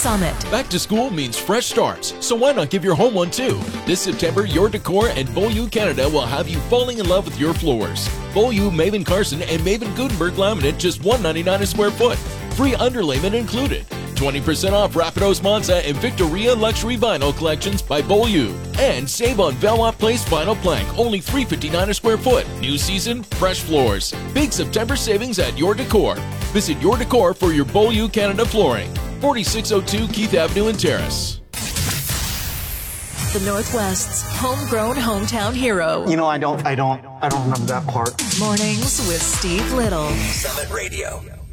Summit. Back to school means fresh starts, so why not give your home one too? This September, Your Decor and Beaulieu Canada will have you falling in love with your floors. Beaulieu, Maven Carson, and Maven Gutenberg laminate just $199 a square foot. Free underlayment included. 20% off Rapidos Monza and Victoria Luxury Vinyl collections by Beaulieu. And save on Belmont Place Vinyl Plank, only $359 a square foot. New season, fresh floors. Big September savings at Your Decor. Visit Your Decor for your Beaulieu Canada flooring. 4602 Keith Avenue in Terrace. The Northwest's homegrown hometown hero. You know, I don't remember that part. Mornings with Steve Little. Summit Radio.